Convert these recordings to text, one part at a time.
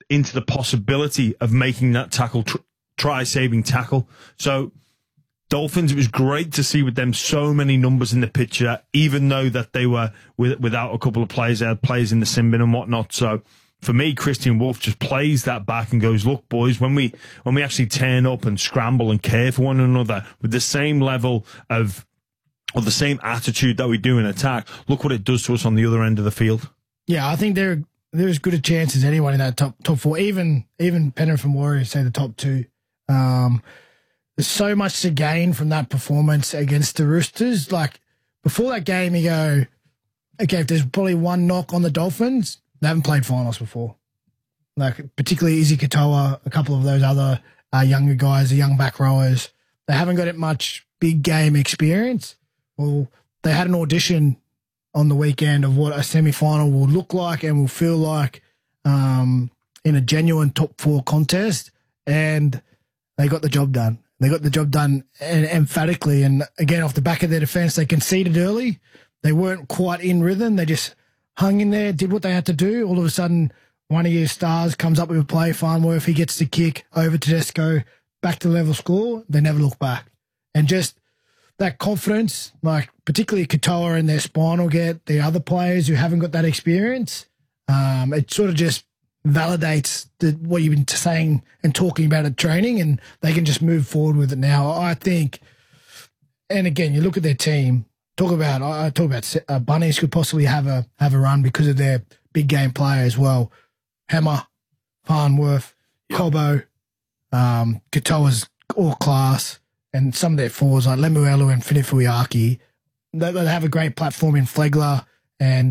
into the possibility of making that tackle, try-saving tackle. So Dolphins, it was great to see with them so many numbers in the picture, even though that they were without a couple of players. They had players in the sin bin and whatnot. So for me, Christian Wolf just plays that back and goes, look, boys, when we actually turn up and scramble and care for one another with the same level of, or the same attitude that we do in attack, look what it does to us on the other end of the field. Yeah, I think they're as good a chance as anyone in that top four, even Penrith and Warriors, say the top two. There's so much to gain from that performance against the Roosters. Like, before that game, you go, okay, if there's probably one knock on the Dolphins, they haven't played finals before. Like, particularly Izzy Katoa, a couple of those other younger guys, the young back rowers, they haven't got it much big game experience. Well, they had an audition on the weekend of what a semi-final will look like and will feel like in a genuine top four contest, and they got the job done. They got the job done emphatically, and again, off the back of their defence, they conceded early. They weren't quite in rhythm. They just hung in there, did what they had to do. All of a sudden, one of your stars comes up with a play, Farnworth, he gets the kick over Tedesco, back to level score. They never look back. And just that confidence, like particularly Katoa and their spinal get, the other players who haven't got that experience, it sort of just validates what you've been saying and talking about at training, and they can just move forward with it now. I think, and again, you look at their team, I talk about Bunnies could possibly have a run because of their big game player as well. Hammer, Farnworth, Cobbo, Katoa's all class, and some of their fours like Lemuelu and Finifuiaki, they have a great platform in Flegler and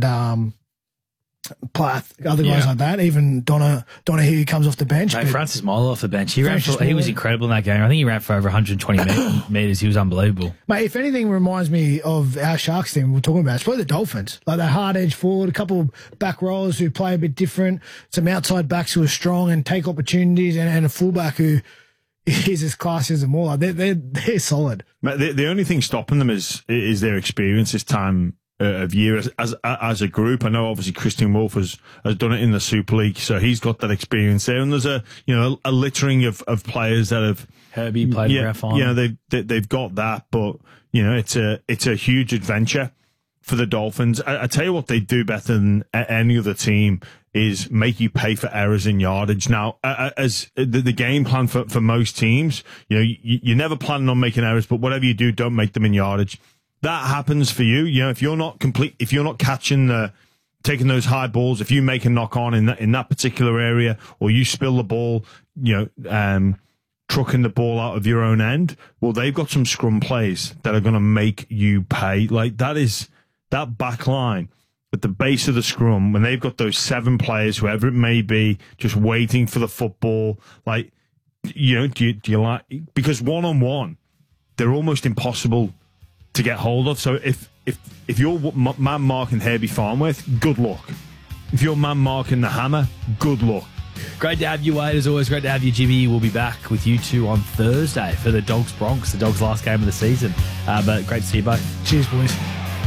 Plath, other guys like that. Even Donahue comes off the bench. Mate, Francis Molo off the bench. He was incredible in that game. I think he ran for over 120 metres. He was unbelievable. Mate, if anything reminds me of our Sharks team we're talking about, it's probably the Dolphins. Like that hard edge forward, a couple of back rollers who play a bit different, some outside backs who are strong and take opportunities, and a fullback who is as classy as them all. They're solid. Mate, the only thing stopping them is their experience this time of year as a group. I know obviously Christian Wolf has done it in the Super League, so he's got that experience there. And there's a littering of players that have Herbie played ref on. You know, they've got that, but you know, it's a huge adventure for the Dolphins. I tell you what they do better than any other team is make you pay for errors in yardage. Now, as the game plan for most teams, you know, you're never planning on making errors, but whatever you do, don't make them in yardage. That happens for you. You know, if you're not catching taking those high balls, if you make a knock on in that particular area, or you spill the ball, you know, trucking the ball out of your own end, well, they've got some scrum plays that are going to make you pay. Like that back line at the base of the scrum, when they've got those 7 players, whoever it may be, just waiting for the football. Like, you know, do you like, because 1-on-1, they're almost impossible to get hold of. So if you're man marking Herbie Farnworth, good luck. If you're man marking the Hammer, good luck. Great to have you, Wade. As always, great to have you, Jimmy. We'll be back with you two on Thursday for the Dogs Bronx, the Dogs' last game of the season. But great to see you both. Cheers, boys.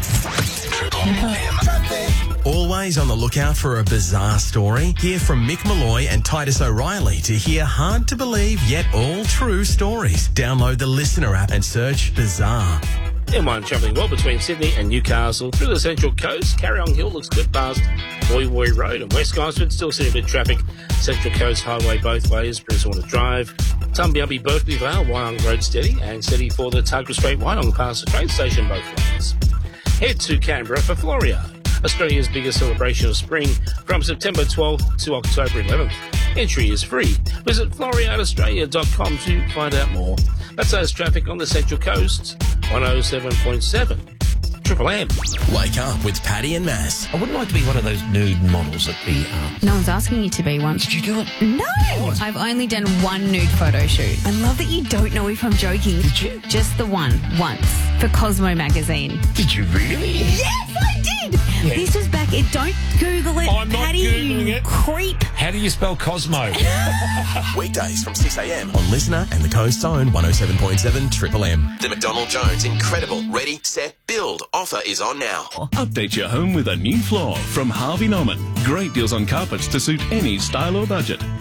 Always on the lookout for a bizarre story? Hear from Mick Malloy and Titus O'Reilly to hear hard-to-believe yet all-true stories. Download the Listener app and search Bizarre. M1 travelling well between Sydney and Newcastle through the Central Coast. Carryong Hill looks good past Woy Road, and West Gosford still seeing a bit of traffic. Central Coast Highway both ways, Prince Water Drive. Tumbiumby Berkeley Vale, Wyong Road steady, and steady for the Tuggerah Street Wyong past the train station both ways. Head to Canberra for Florio, Australia's biggest celebration of spring, from September 12th to October 11th. Entry is free. Visit florioutaustralia.com to find out more. That's us traffic on the Central Coast, 107.7. Triple M. Wake up with Paddy and Mass. I wouldn't like to be one of those nude models at the... No one's asking you to be one. Did you do it? No! I've only done one nude photo shoot. I love that you don't know if I'm joking. Did you? Just the one, once, for Cosmo magazine. Did you really? Yes, I did! Yeah. This was back... Don't Google it, I'm not Paddy, Googling you it. creep. How do you spell Cosmo? Weekdays from 6 a.m. on Listener and the Coast's own 107.7 Triple M. The McDonald Jones Incredible Ready, Set, Build offer is on now. Update your home with a new floor from Harvey Norman. Great deals on carpets to suit any style or budget.